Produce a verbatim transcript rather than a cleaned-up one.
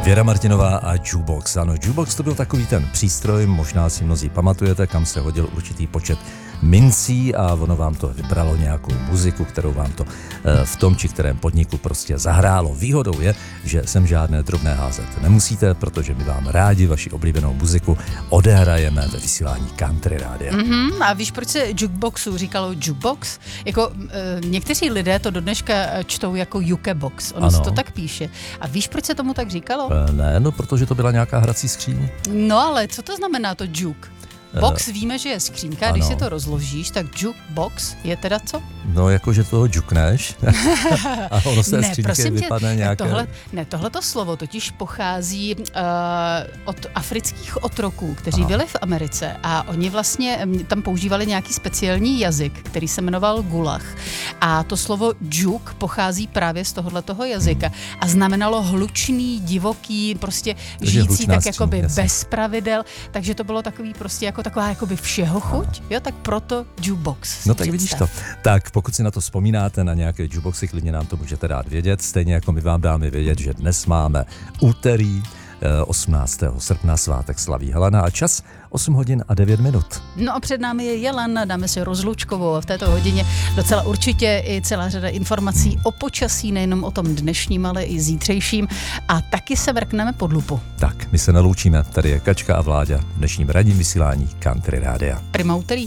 Věra Martinová a Jukebox. Ano, Jukebox to byl takový ten přístroj, možná si mnozí pamatujete, kam se hodil určitý počet mincí a ono vám to vybralo nějakou muziku, kterou vám to v tom či kterém podniku prostě zahrálo. Výhodou je, že sem žádné drobné házet nemusíte, protože my vám rádi vaši oblíbenou muziku odehrajeme ve vysílání Country Rádia. Mm-hmm. A víš, proč se Jukeboxu říkalo Jukebox? Jako e, někteří lidé to do dneška čtou jako Jukebox. Ono se to tak píše. A víš, proč se tomu tak říkalo? E, ne, no protože to byla nějaká hrací skříň. No ale co to znamená to juke? Box víme, že je skřínka, ano. Když si to rozložíš, tak jukebox je teda co? No, jakože toho jukneš a ono se ne, skřínky vypadne tě, nějaké... Tohle, ne, tohleto slovo totiž pochází uh, od afrických otroků, kteří Aha. byli v Americe a oni vlastně tam používali nějaký speciální jazyk, který se jmenoval gulah. A to slovo juk pochází právě z tohohletoho jazyka hmm. a znamenalo hlučný, divoký, prostě takže žijící tak jakoby jasný. Bez pravidel, takže to bylo takový prostě jako taková jakoby všeho chuť, jo, tak proto jukebox. No tak vidíš to. Tak pokud si na to vzpomínáte, na nějaké jukeboxy, klidně nám to můžete dát vědět, stejně jako my vám dáme vědět, že dnes máme úterý osmnáctého srpna, svátek slaví Helena a čas osm hodin a devět minut. No a před námi je Jelen, dáme si rozlučkovou a v této hodině docela určitě i celá řada informací hmm. o počasí, nejenom o tom dnešním, ale i zítřejším a taky se vrkneme pod lupu. Tak, my se naloučíme, tady je Kačka a Vláďa v dnešním ranním vysílání Country Rádia. Prima úterý.